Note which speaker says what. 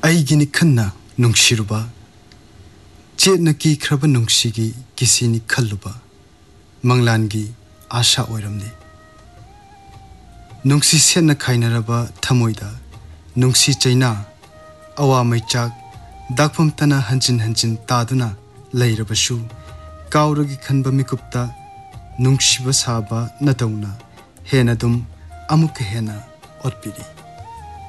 Speaker 1: ꯑꯩꯒꯤꯅꯤ ꯈꯟꯅ ꯅꯨꯡꯁꯤꯔꯨꯕ ꯆꯦꯠꯅ ꯀꯤꯈ꯭ꯔꯕ ꯅꯨꯡꯁꯤꯒꯤ ꯀꯤꯁꯤꯅꯤ ꯈꯜꯂꯨꯕ ꯃꯪꯂꯥꯟꯒꯤ आशा ओइरमने नुंसी सेना खाइनरबा थमोइदा नुंसी चैना अवा मैचाक दाखफम तना हंजिन हंजिन तादुना लैरबसु काउरगी खनबा मिकुप्ता नुंसीबा साबा नतौना हेना दुम अमुक हेना ओटपिरी।